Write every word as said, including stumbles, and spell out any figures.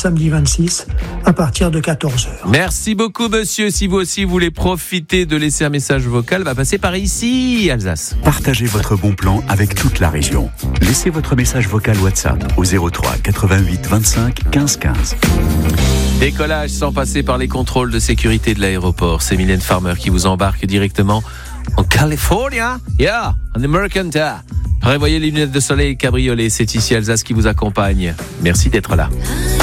samedi vingt-six, à partir de quatorze heures. Merci beaucoup, monsieur. Si vous aussi voulez profiter de laisser un message vocal, va passer par ici, Alsace. Partagez votre bon plan avec toute la région. Laissez votre message vocal WhatsApp au zéro trois quatre-vingt-huit vingt-cinq quinze quinze. Décollage sans passer par les contrôles de sécurité de l'aéroport. C'est Mylène Farmer qui vous embarque directement en Californie. Yeah, en American Tour. Prévoyez les lunettes de soleil cabriolet. C'est ici Alsace qui vous accompagne. Merci d'être là.